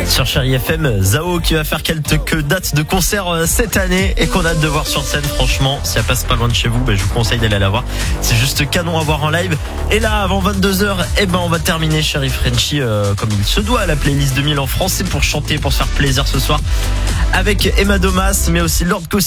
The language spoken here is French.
Sur Chérie FM, Zao qui va faire quelques dates de concert cette année et qu'on a hâte de voir sur scène. Franchement, si elle passe pas loin de chez vous, je vous conseille d'aller la voir. C'est juste canon à voir en live. Et là, avant 22h, on va terminer Chérie Frenchie comme il se doit à la playlist 2000 en français pour chanter, pour se faire plaisir ce soir avec Emma Domas, mais aussi Lord Cousy.